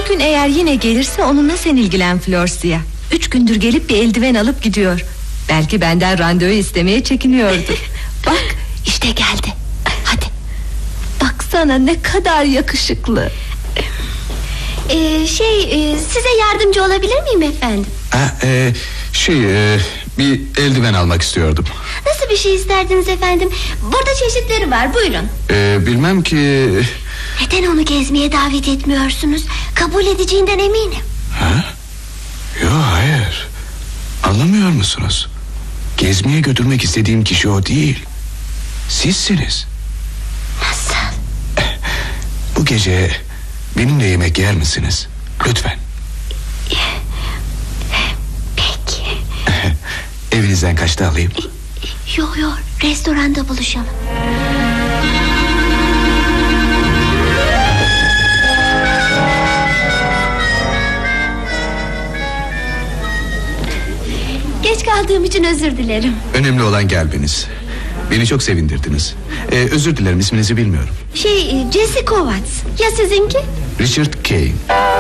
Bugün eğer yine gelirse onunla sen ilgilen Florsia. 3 gündür gelip bir eldiven alıp gidiyor. Belki benden randevu istemeye çekiniyordu. Bak işte geldi. Hadi. Baksana ne kadar yakışıklı. Size yardımcı olabilir miyim efendim? Bir eldiven almak istiyordum. Nasıl bir şey isterdiniz efendim? Burada çeşitleri var, buyurun. Bilmem ki. Neden onu gezmeye davet etmiyorsunuz? Kabul edeceğinden eminim. Yok, hayır. Anlamıyor musunuz? Gezmeye götürmek istediğim kişi o değil. Sizsiniz. Nasıl? Bu gece benimle yemek yer misiniz? Lütfen. Peki. Evinizden kaçta alayım? Yok, restoranda buluşalım. Geç kaldığım için özür dilerim. Önemli olan gelmeniz. Beni çok sevindirdiniz. Özür dilerim, isminizi bilmiyorum. Jesse Kovacs. Ya sizinki? Richard Kane.